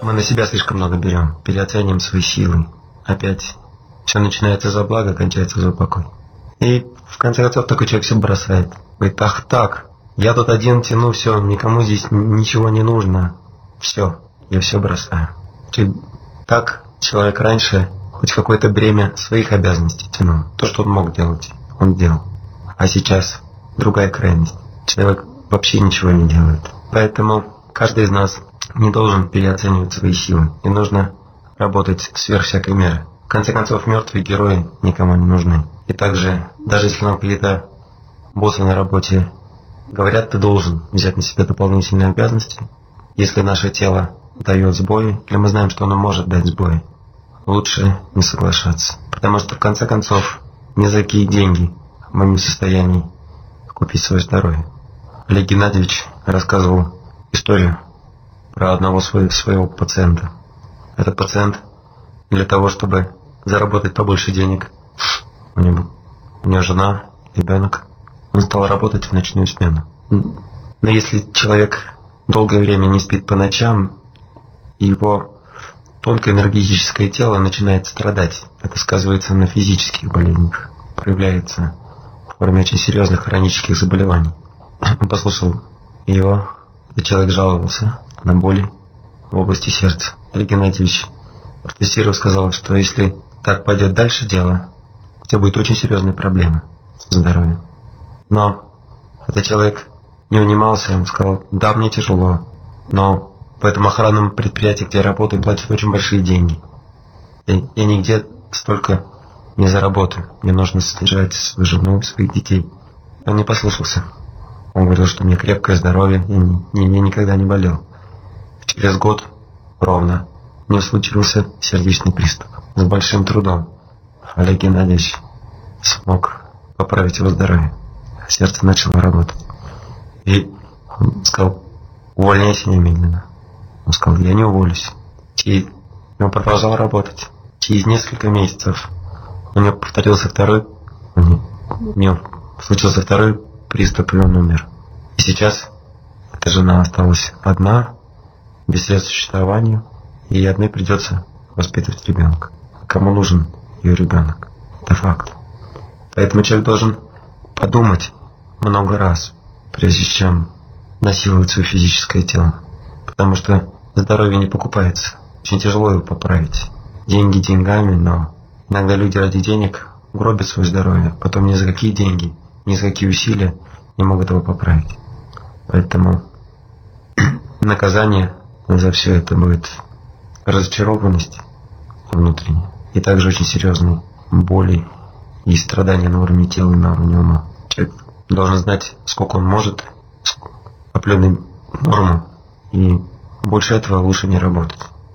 Мы на себя слишком много берем, переоцениваем свои силы. Опять все начинается за благо, кончается за упокой. И в конце концов такой человек все бросает. Говорит, ах так, я тут один тяну, все, никому здесь ничего не нужно. Все, я все бросаю. И так человек раньше хоть какое-то бремя своих обязанностей тянул. То, что он мог делать, он делал. А сейчас другая крайность. Человек вообще ничего не делает. Поэтому каждый из нас не должен переоценивать свои силы. И нужно работать сверх всякой меры. В конце концов, мертвые герои никому не нужны. И также, даже если нам какие-то боссы на работе говорят, ты должен взять на себя дополнительные обязанности, если наше тело дает сбои, или мы знаем, что оно может дать сбои, лучше не соглашаться. Потому что, в конце концов, ни за какие деньги мы не в состоянии купить свое здоровье. Олег Геннадьевич рассказывал историю про одного своего пациента. Этот пациент для того, чтобы заработать побольше денег, у него жена, ребенок, он стал работать в ночную смену. Но если человек долгое время не спит по ночам, его тонкое энергетическое тело начинает страдать. Это сказывается на физических болезнях, проявляется в форме очень серьезных хронических заболеваний. Он послушал его, и человек жаловался на боли в области сердца. Олег Геннадьевич протестировал, сказал, что если так пойдет дальше дело, у тебя будет очень серьезные проблемы с здоровьем. Но этот человек не унимался, он сказал, да, мне тяжело, но в этом охранном предприятии, где я работаю, платят очень большие деньги. Я нигде столько не заработаю. Мне нужно содержать свою жену, своих детей. Он не послушался. Он говорил, что у меня крепкое здоровье, я никогда не болел. Через год ровно у него случился сердечный приступ. С большим трудом Олег Геннадьевич смог поправить его здоровье. Сердце начало работать. И он сказал, увольняйся немедленно. Он сказал, я не уволюсь. И он продолжал работать. Через несколько месяцев у него повторился у него случился второй приступ, и он умер. И сейчас эта жена осталась одна, без средств к существованию, и ей одной придется воспитывать ребенка. Кому нужен ее ребенок? Это факт. Поэтому человек должен подумать много раз, прежде чем насиловать свое физическое тело. Потому что здоровье не покупается. Очень тяжело его поправить. Деньги деньгами, но иногда люди ради денег гробят свое здоровье. Потом ни за какие деньги, ни за какие усилия не могут его поправить. Поэтому наказание за все это будет разочарованность внутренняя. И также очень серьезные боли и страдания на уровне тела и на уровне ума. Человек должен знать, сколько он может, определенную норму, и больше этого лучше не работать.